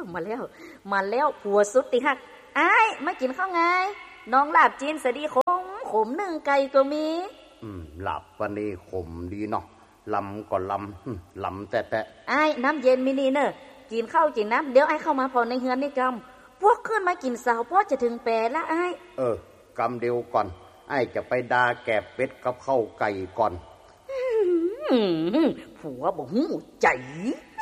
มาแล้วผัวสุดติฮักอ้ายมากินข้าวไงน้องลาบจีนสะดีขมนึ่งไก่ก็มีลาบวันนี้ขมดีเนาะลำก็ลำแต่อ้ายน้ำเย็นมินี่เนอะกินข้าวกินน้ำเดี๋ยวไอ้เข้ามาพอในเฮือนนี่กำพวกขึ้นมากินสาวพ่อจะถึงแปรละอ้ายกำเดียวก่อนไอ้จะไปดาแกบเป็ดกับข้าวไก่ก่อนผัวบ่หูใจ